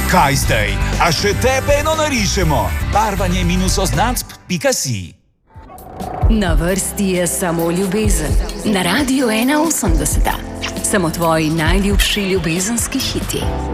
Kaj zdaj? A še tebe eno narišemo? barvanje-označb.si. Na vrsti je samo ljubezen. Na Radiu 81. Samo tvoji najljubši ljubezenski hiti.